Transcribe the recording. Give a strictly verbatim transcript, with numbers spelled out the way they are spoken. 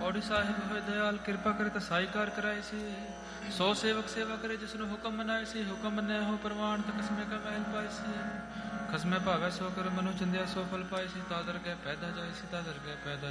ਔੜੀ ਸਾਹਿਬ ਹੋਏ ਦਇਆਲ, ਕਿਰਪਾ ਕਰੇ ਤਾਂ ਸਾਈ ਕਾਰ ਕਰਾਏ ਸੀ। ਸੋ ਸੇਵਕ ਸੇਵਾ ਕਰੇ ਜਿਸਨੂੰ ਹੁਕਮ ਮਨਾਏ ਸੀ। ਹੁਕਮ ਮੰਨਿਆ ਹੋ ਪ੍ਰਵਾਨ ਤਾਂ ਕਸਮੇ ਕਾ ਮਹਿਲ ਪਾਏ ਸੀ। ਖਸਮੇ ਭਾਵੇ ਸੋ ਕਰ ਮਨੁ ਚੰਦਿਆ ਸੋ ਫਲ ਪਾਏ ਸੀ। ਤਾਦਰ ਕੇ ਪੈਦਾ ਜਾਏ ਸੀ, ਤਾਦਰ ਕੇ ਪੈਦਾ